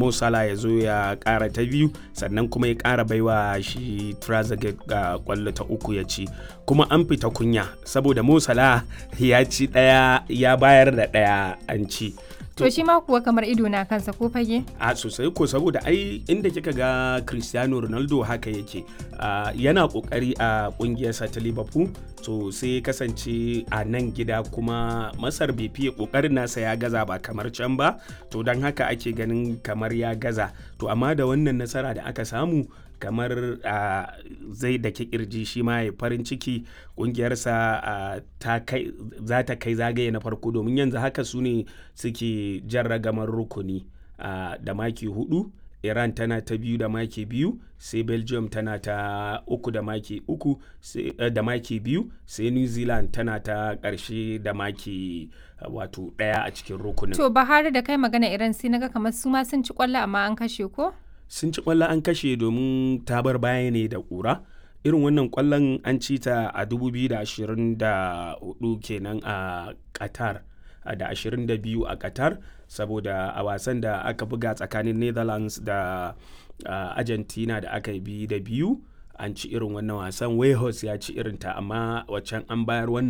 Mo Salah ya zo ya ƙara ta biyu, sannan kuma ya ƙara baiwa shi Trezeguet ga ƙwallo ta uku ya ci. Kuma an fita kunya saboda Mo Salah ya ci ɗaya ya bayar da ɗaya an ci. To shi ma kuwa kamar ido na kansa ko fage? A sosai ko, saboda ai inda kika ga Cristiano Ronaldo haka yake, yana kokari a kungiyarsa ta Liverpool, to sai kasance a nan gida kuma Masar bai fiye kokarin nasa ya gaza ba kamar can ba, to don haka ake ganin kamar ya gaza. To amma da wannan nasara da aka samu kamar zai da kirji shi ma ya farin ciki, kungiyarsa za ta kai zagaye na farko, domin yanzu haka su ne suke jan ragamar rukuni da maki 4. Iran tana ta 2 da maki 2, sai Belgium tana ta 3 da maki 3 da maki 2, sai New Zealand tana ta ƙarshe da maki wato 1 a cikin rukunin. To Bahari, da kai magana Iran sai naga kamar su ma sun ci kwallo amma an kashe ko? Sun ci kwallo an kashe domin ta bar baya ne da ƙura. Irin wannan kwallon an ci ta a 2024 kenan a Qatar, da 22 a Qatar, saboda a wasan da aka buga tsakanin Netherlands da Argentina da aka yi 2-2 an ci irin wannan wasan. Weghorst ya ci irinta, amma waccan an bayar wannan